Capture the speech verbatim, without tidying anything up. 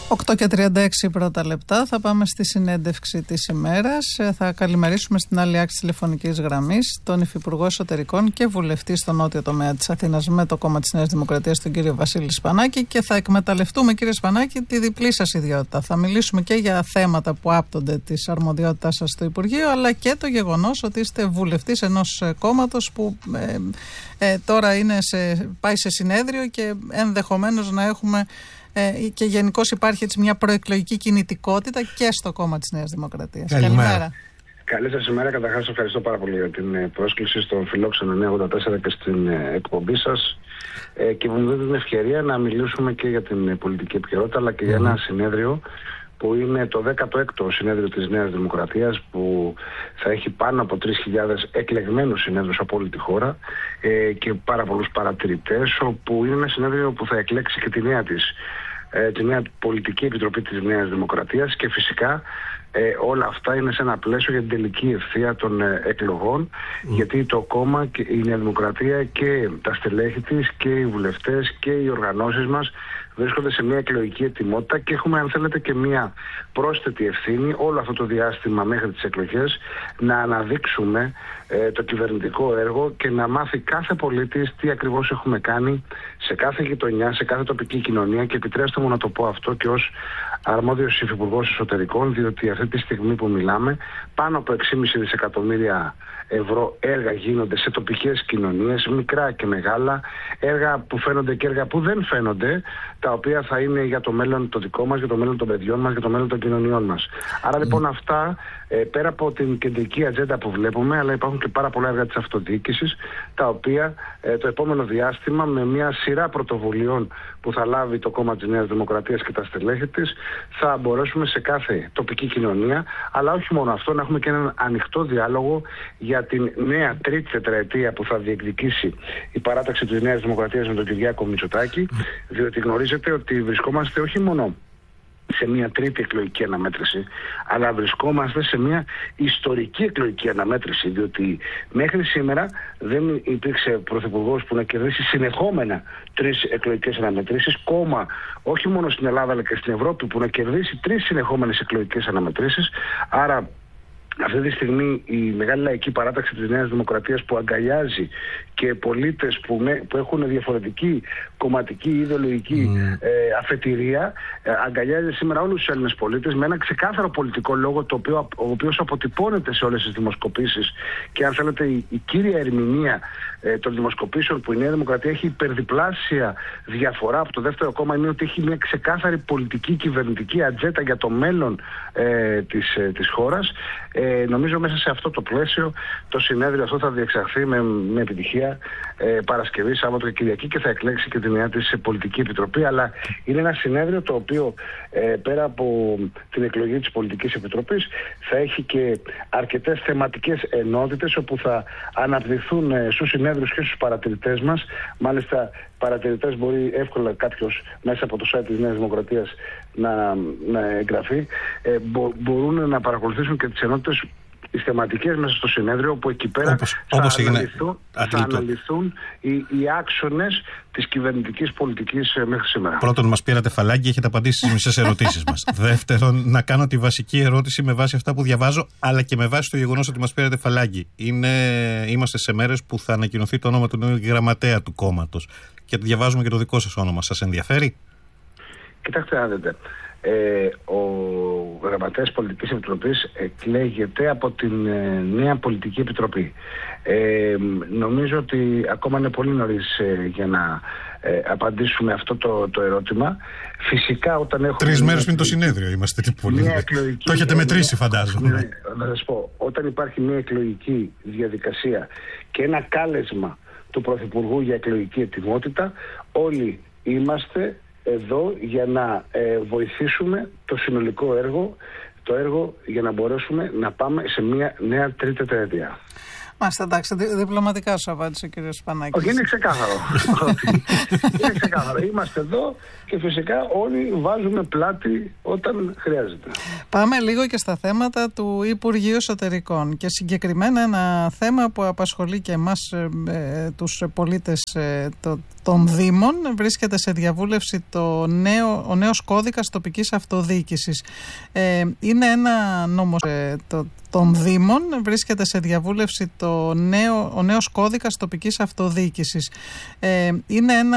οκτώ και τριάντα έξι πρώτα λεπτά. Θα πάμε στη συνέντευξη της ημέρας. Θα καλημερίσουμε στην άλλη άκρη της τηλεφωνικής γραμμής τον Υφυπουργό Εσωτερικών και βουλευτή στο νότιο τομέα της Αθήνας με το κόμμα της Νέας Δημοκρατίας, τον κύριο Βασίλη Σπανάκη. Και θα εκμεταλλευτούμε, κύριε Σπανάκη, τη διπλή σας ιδιότητα. Θα μιλήσουμε και για θέματα που άπτονται της αρμοδιότητάς σας στο Υπουργείο, αλλά και το γεγονός ότι είστε βουλευτής ενός κόμματος που ε, ε, τώρα είναι σε, πάει σε συνέδριο και ενδεχομένως να έχουμε. Ε, και γενικώς υπάρχει έτσι μια προεκλογική κινητικότητα και στο κόμμα της Νέας Δημοκρατίας. Καλημέρα. Καλημέρα. Καλή σας ημέρα. Καταρχάς, ευχαριστώ πάρα πολύ για την πρόσκληση στον Φιλόξενο εννιακόσια ογδόντα τέσσερα και στην εκπομπή σας. Ε, και μου δίνετε την ευκαιρία να μιλήσουμε και για την πολιτική επικαιρότητα, αλλά και mm. για ένα συνέδριο που είναι το δέκατο έκτο συνέδριο της Νέας Δημοκρατίας, που θα έχει πάνω από τρεις χιλιάδες εκλεγμένους συνέδριους από όλη τη χώρα ε, και πάρα πολλούς παρατηρητές, όπου είναι ένα συνέδριο που θα εκλέξει και τη νέα της ε, τη νέα πολιτική επιτροπή της Νέας Δημοκρατίας, και φυσικά ε, όλα αυτά είναι σε ένα πλαίσιο για την τελική ευθεία των ε, εκλογών, mm. γιατί το κόμμα και η Νέα Δημοκρατία και τα στελέχη της και οι βουλευτές και οι οργανώσεις μας βρίσκονται σε μια εκλογική ετοιμότητα και έχουμε, αν θέλετε, και μια πρόσθετη ευθύνη όλο αυτό το διάστημα μέχρι τις εκλογές να αναδείξουμε ε, το κυβερνητικό έργο και να μάθει κάθε πολίτης τι ακριβώς έχουμε κάνει σε κάθε γειτονιά, σε κάθε τοπική κοινωνία. Και επιτρέψτε μου να το πω αυτό και ως αρμόδιος υφυπουργός εσωτερικών, διότι αυτή τη στιγμή που μιλάμε πάνω από έξι κόμμα πέντε δισεκατομμύρια ευρώ έργα γίνονται σε τοπικές κοινωνίες, μικρά και μεγάλα, έργα που φαίνονται και έργα που δεν φαίνονται, τα οποία θα είναι για το μέλλον το δικό μας, για το μέλλον των παιδιών μας, για το μέλλον των κοινωνιών μας. Άρα λοιπόν mm. αυτά, ε, πέρα από την κεντρική ατζέντα που βλέπουμε, αλλά υπάρχουν και πάρα πολλά έργα της αυτοδιοίκησης, τα οποία ε, το επόμενο διάστημα, με μια σειρά πρωτοβουλειών που θα λάβει το κόμμα της Νέας Δημοκρατίας και τα στελέχη της, θα μπορέσουμε σε κάθε τοπική κοινωνία, αλλά όχι μόνο αυτό, να έχουμε και έναν ανοιχτό διάλογο για την νέα τρίτη τετραετία που θα διεκδικήσει η παράταξη της Νέας Δημοκρατίας με τον Κυριάκο Μητσοτάκη, διότι γνωρίζετε ότι βρισκόμαστε όχι μόνο σε μια τρίτη εκλογική αναμέτρηση, αλλά βρισκόμαστε σε μια ιστορική εκλογική αναμέτρηση, διότι μέχρι σήμερα δεν υπήρξε πρωθυπουργός που να κερδίσει συνεχόμενα τρεις εκλογικές αναμετρήσεις, κόμμα όχι μόνο στην Ελλάδα αλλά και στην Ευρώπη που να κερδίσει τρεις συνεχόμενες εκλογικές αναμετρήσεις. Άρα αυτή τη στιγμή η μεγάλη λαϊκή παράταξη της Νέας Δημοκρατίας, που αγκαλιάζει και πολίτες που, με, που έχουν διαφορετική κομματική ή ιδεολογική mm. ε, αφετηρία, ε, αγκαλιάζει σήμερα όλους τους Έλληνες πολίτες με ένα ξεκάθαρο πολιτικό λόγο, το οποίο, ο οποίος αποτυπώνεται σε όλες τις δημοσκοπήσεις. Και αν θέλετε, η, η κύρια ερμηνεία ε, των δημοσκοπήσεων, που η Νέα Δημοκρατία έχει υπερδιπλάσια διαφορά από το δεύτερο κόμμα, είναι ότι έχει μια ξεκάθαρη πολιτική κυβερνητική ατζέντα για το μέλλον ε, της, ε, της χώρας. Ε, νομίζω μέσα σε αυτό το πλαίσιο το συνέδριο αυτό θα διεξαχθεί με, με επιτυχία ε, Παρασκευή, Σάββατο και Κυριακή, και θα εκλέξει και τη νέα της πολιτική επιτροπή. Αλλά είναι ένα συνέδριο το οποίο ε, πέρα από την εκλογή της πολιτικής επιτροπής θα έχει και αρκετές θεματικές ενότητες, όπου θα αναπτυχθούν ε, στους συνέδριους και στους παρατηρητές μας. Μάλιστα, παρατηρητές μπορεί εύκολα κάποιος μέσα από το site της Νέας Δημοκρατίας να, να εγγραφεί. Ε, μπο, μπορούν να παρακολουθήσουν και τις ενότητες, τις θεματικές μέσα στο συνέδριο, όπου εκεί πέρα όπως, θα, όπως αναλυθούν, θα αναλυθούν οι, οι άξονες της κυβερνητικής πολιτικής μέχρι σήμερα. Πρώτον, μας πήρατε φαλάγγι, έχετε απαντήσει στις μισές ερωτήσεις μας. Δεύτερον, να κάνω τη βασική ερώτηση με βάση αυτά που διαβάζω, αλλά και με βάση το γεγονός ότι μας πήρατε φαλάγγι. Είναι, είμαστε σε μέρες που θα ανακοινωθεί το όνομα του νέου γραμματέα του κόμματος και διαβάζουμε και το δικό σας όνομα. Σας ενδιαφέρει? Κοιτάξτε να δείτε. Ε, ο γραμματέας Πολιτικής Επιτροπής εκλέγεται από την ε, νέα Πολιτική Επιτροπή. Ε, νομίζω ότι ακόμα είναι πολύ νωρίς ε, για να ε, απαντήσουμε αυτό το, το ερώτημα. Φυσικά όταν έχουμε... Τρεις μέρες πριν το συνέδριο είμαστε. Τι πολύ. Εκλογική... Το έχετε μετρήσει, φαντάζομαι. Ναι, να σας πω, όταν υπάρχει μια εκλογική διαδικασία και ένα κάλεσμα του Πρωθυπουργού για εκλογική ετοιμότητα, όλοι είμαστε εδώ για να ε, βοηθήσουμε το συνολικό έργο, το έργο για να μπορέσουμε να πάμε σε μια νέα τρίτη τετραετία. Μάλιστα, εντάξει, δι, διπλωματικά σου απάντησε ο κύριος Σπανάκης. Όχι, είναι ξεκάθαρο. Είναι ξεκάθαρο. Είμαστε εδώ και φυσικά όλοι βάζουμε πλάτη όταν χρειάζεται. Πάμε λίγο και στα θέματα του Υπουργείου Εσωτερικών και συγκεκριμένα ένα θέμα που απασχολεί και εμάς ε, τους πολίτες ε, το, των Δήμων. Βρίσκεται σε διαβούλευση το νέο, ο νέος κώδικας τοπικής αυτοδιοίκησης. Ε, είναι ένα νόμος ε, το, των Δήμων. Βρίσκεται σε διαβούλευση το νέο, ο νέος κώδικας τοπικής αυτοδιοίκησης. Ε, είναι ένα